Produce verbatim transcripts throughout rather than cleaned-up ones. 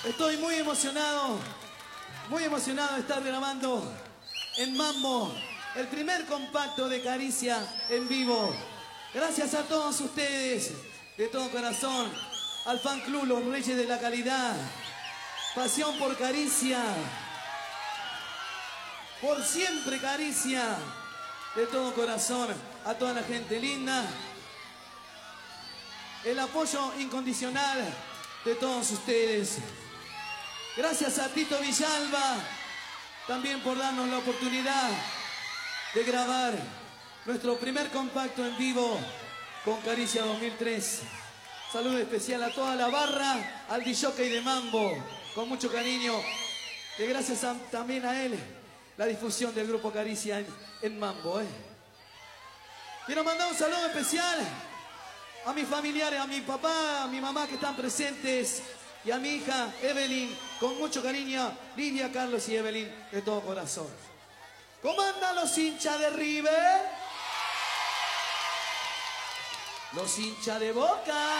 Estoy muy emocionado, muy emocionado de estar grabando en Mambo el primer compacto de Caricia en vivo. Gracias a todos ustedes, de todo corazón, al fan club Los Reyes de la Calidad, pasión por Caricia, por siempre Caricia, de todo corazón, a toda la gente linda, el apoyo incondicional de todos ustedes. Gracias a Tito Villalba también por darnos la oportunidad de grabar nuestro primer compacto en vivo con Caricia dos mil tres. Saludo especial a toda la barra, al disjockey de Mambo, con mucho cariño, que gracias a, también a él, la difusión del grupo Caricia en, en Mambo. ¿eh? Quiero mandar un saludo especial a mis familiares, a mi papá, a mi mamá que están presentes, y a mi hija Evelyn, con mucho cariño, Lidia, Carlos y Evelyn, de todo corazón. ¿Cómo andan los hinchas de River? Los hinchas de Boca.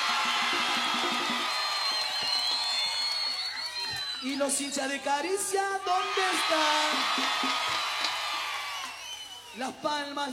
Y los hinchas de Caricia, ¿dónde están? Las palmas.